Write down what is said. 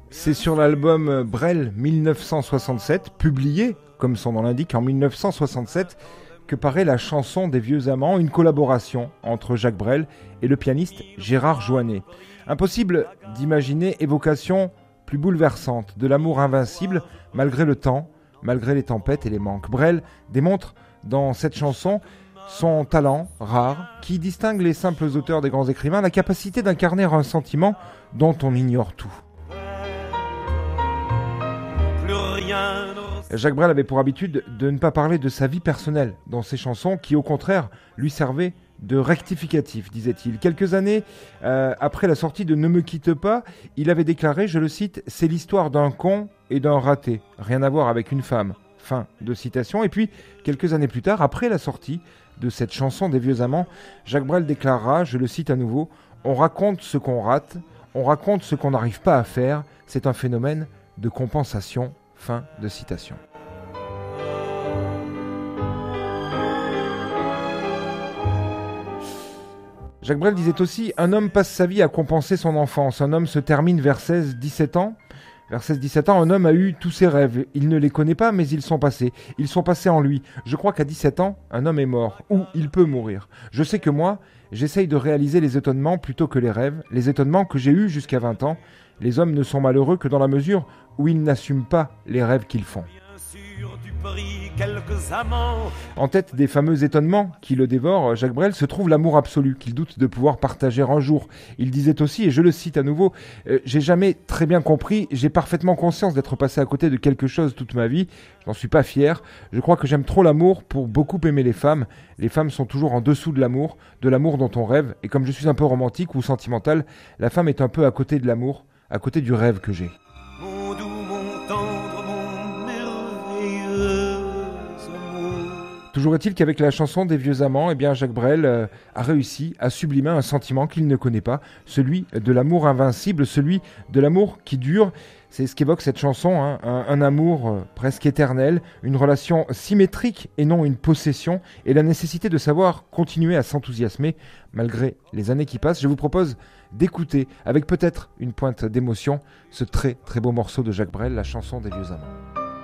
C'est sur l'album Brel 1967, publié, comme son nom l'indique, en 1967, que paraît la chanson des vieux amants, une collaboration entre Jacques Brel et le pianiste Gérard Joannet. Impossible d'imaginer évocation plus bouleversante de l'amour invincible malgré le temps, malgré les tempêtes et les manques. Brel démontre dans cette chanson son talent rare qui distingue les simples auteurs des grands écrivains, la capacité d'incarner un sentiment dont on ignore tout. Jacques Brel avait pour habitude de ne pas parler de sa vie personnelle dans ses chansons qui, au contraire, lui servaient de rectificatif, disait-il. Quelques années après la sortie de Ne me quitte pas, il avait déclaré, je le cite, « C'est l'histoire d'un con et d'un raté, rien à voir avec une femme ». Fin de citation. Et puis, quelques années plus tard, après la sortie de cette chanson des vieux amants, Jacques Brel déclarera, je le cite à nouveau, « On raconte ce qu'on rate, on raconte ce qu'on n'arrive pas à faire, c'est un phénomène de compensation ». Fin de citation. Jacques Brel disait aussi « Un homme passe sa vie à compenser son enfance. Un homme se termine vers 16-17 ans. Vers 16-17 ans, un homme a eu tous ses rêves. Il ne les connaît pas, mais ils sont passés. Ils sont passés en lui. Je crois qu'à 17 ans, un homme est mort. Ou il peut mourir. Je sais que moi, j'essaye de réaliser les étonnements plutôt que les rêves. Les étonnements que j'ai eus jusqu'à 20 ans. Les hommes ne sont malheureux que dans la mesure où ils n'assument pas les rêves qu'ils font. » En tête des fameux étonnements qui le dévorent, Jacques Brel, se trouve l'amour absolu qu'il doute de pouvoir partager un jour. Il disait aussi, et je le cite à nouveau, « J'ai jamais très bien compris, j'ai parfaitement conscience d'être passé à côté de quelque chose toute ma vie, je n'en suis pas fier. Je crois que j'aime trop l'amour pour beaucoup aimer les femmes. Les femmes sont toujours en dessous de l'amour dont on rêve, et comme je suis un peu romantique ou sentimental, la femme est un peu à côté de l'amour, à côté du rêve que j'ai. » Mon doux, mon tendre, mon merveilleux amour. Toujours est-il qu'avec la chanson des vieux amants, eh bien Jacques Brel a réussi à sublimer un sentiment qu'il ne connaît pas, celui de l'amour invincible, celui de l'amour qui dure. C'est ce qu'évoque cette chanson, un amour presque éternel, une relation symétrique et non une possession, et la nécessité de savoir continuer à s'enthousiasmer malgré les années qui passent. Je vous propose d'écouter, avec peut-être une pointe d'émotion, ce très très beau morceau de Jacques Brel, la chanson des vieux amants.